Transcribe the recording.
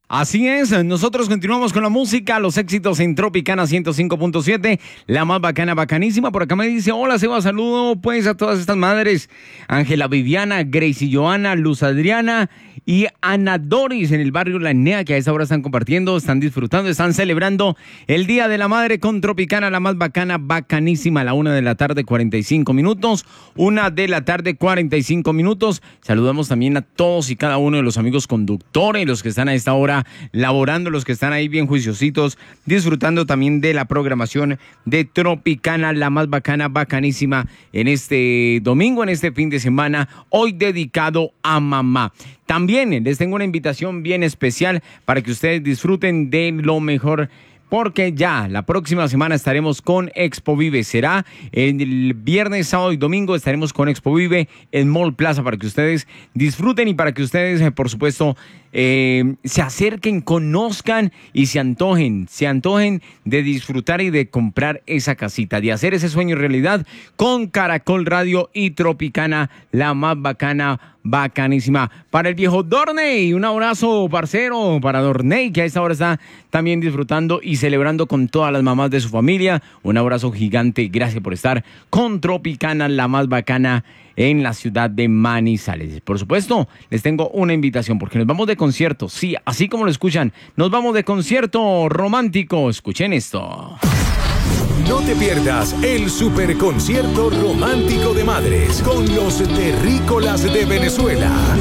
Así es, nosotros continuamos con la música, los éxitos en Tropicana 105.7, la más bacana, bacanísima. Por acá me dice, hola Seba, saludo pues a todas estas madres, Ángela Viviana, Gracie Joana, Luz Adriana y Ana Doris en el barrio La Enea, que a esta hora están compartiendo, están disfrutando, están celebrando el Día de la Madre con Tropicana, la más bacana, bacanísima, a la 1 de la tarde, 45 minutos, 1 de la tarde, 45 minutos. Saludamos también a todos y cada uno de los amigos conductores, los que están a esta hora laborando, los que están ahí bien juiciositos, disfrutando también de la programación de Tropicana, la más bacana, bacanísima, en este domingo, en este fin de semana, hoy dedicado a mamá. También les tengo una invitación bien especial para que ustedes disfruten de lo mejor, porque ya la próxima semana estaremos con Expo Vive. Será el viernes, sábado y domingo estaremos con Expo Vive en Mall Plaza para que ustedes disfruten y para que ustedes, por supuesto, se acerquen, conozcan y se antojen de disfrutar y de comprar esa casita, de hacer ese sueño realidad con Caracol Radio y Tropicana, la más bacana, bacanísima. Para el viejo Dorney, un abrazo, parcero, para Dorney, que a esta hora está también disfrutando y celebrando con todas las mamás de su familia. Un abrazo gigante, gracias por estar con Tropicana, la más bacana en la ciudad de Manizales. Por supuesto, les tengo una invitación porque nos vamos de concierto. Sí, así como lo escuchan, nos vamos de concierto romántico. Escuchen esto. No te pierdas el superconcierto romántico de madres con los terrícolas de Venezuela.